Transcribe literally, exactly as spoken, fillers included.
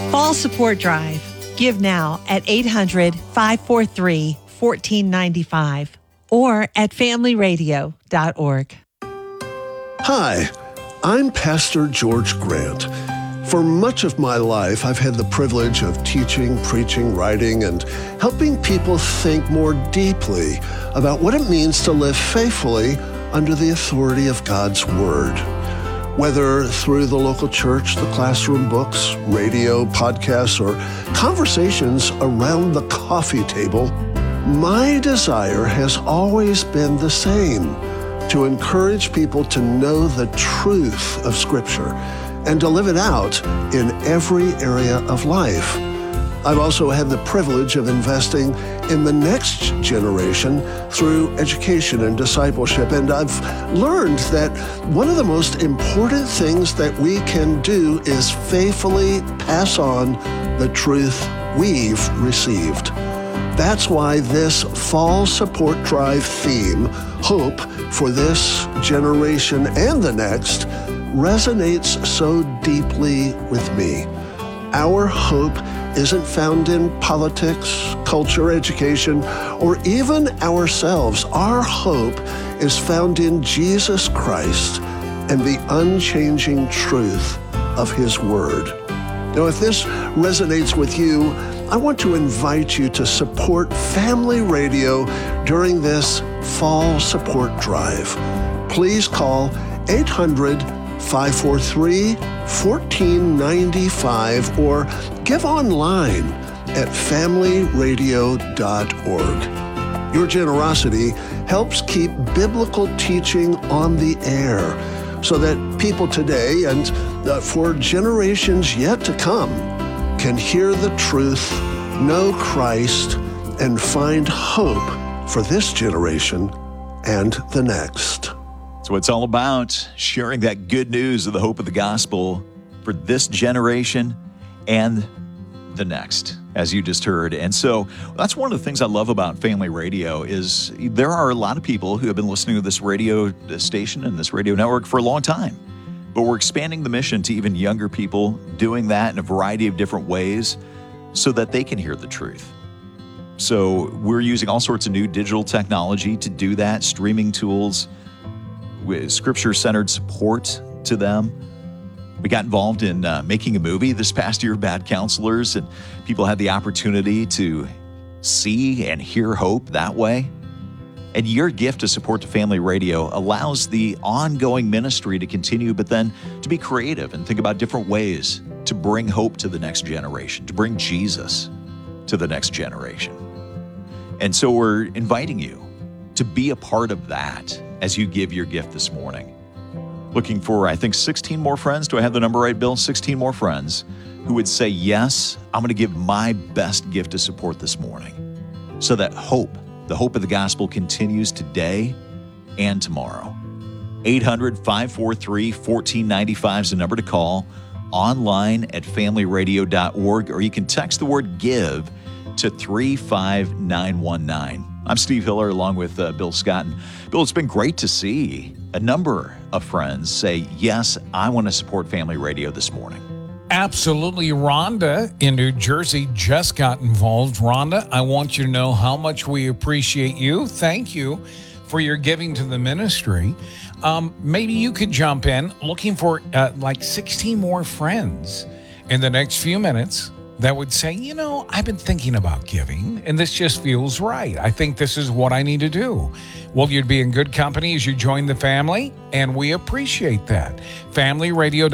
Fall Support Drive. Give now at eight hundred, five four three, one four nine five or at family radio dot org. Hi, I'm Pastor George Grant. For much of my life, I've had the privilege of teaching, preaching, writing, and helping people think more deeply about what it means to live faithfully under the authority of God's Word. Whether through the local church, the classroom books, radio, podcasts, or conversations around the coffee table, my desire has always been the same: to encourage people to know the truth of Scripture and to live it out in every area of life. I've also had the privilege of investing in the next generation through education and discipleship, and I've learned that one of the most important things that we can do is faithfully pass on the truth we've received. That's why this Fall Support Drive theme, Hope for This Generation and the Next, resonates so deeply with me. Our hope isn't found in politics, culture, education, or even ourselves. Our hope is found in Jesus Christ and the unchanging truth of His Word. Now, if this resonates with you, I want to invite you to support Family Radio during this Fall Support Drive. Please call eight hundred, five four three, one four nine five or give online at family radio dot org. Your generosity helps keep biblical teaching on the air so that people today and uh, for generations yet to come can hear the truth, know Christ, and find hope for this generation and the next. So it's all about sharing that good news of the hope of the gospel for this generation and the next, as you just heard. And so that's one of the things I love about Family Radio is there are a lot of people who have been listening to this radio station and this radio network for a long time. But we're expanding the mission to even younger people, doing that in a variety of different ways so that they can hear the truth. So we're using all sorts of new digital technology to do that, streaming tools, with scripture-centered support to them. We got involved in uh, making a movie this past year, Bad Counselors, and people had the opportunity to see and hear hope that way. And your gift to support the Family Radio allows the ongoing ministry to continue, but then to be creative and think about different ways to bring hope to the next generation, to bring Jesus to the next generation. And so we're inviting you to be a part of that as you give your gift this morning. Looking for, I think, sixteen more friends. Do I have the number right, Bill? sixteen more friends who would say, yes, I'm going to give my best gift to support this morning so that hope, the hope of the gospel, continues today and tomorrow. eight hundred, five four three, one four nine five is the number to call, online at family radio dot org, or you can text the word GIVE to three five nine one nine. I'm Steve Hiller along with uh, Bill Scott. And Bill, it's been great to see a number of friends say, yes, I want to support Family Radio this morning. Absolutely. Rhonda in New Jersey just got involved. Rhonda, I want you to know how much we appreciate you. Thank you for your giving to the ministry. Um, maybe you could jump in looking for uh, like sixteen more friends in the next few minutes that would say, you know, I've been thinking about giving, and this just feels right. I think this is what I need to do. Well, you'd be in good company as you join the family, and we appreciate that. Family Radio.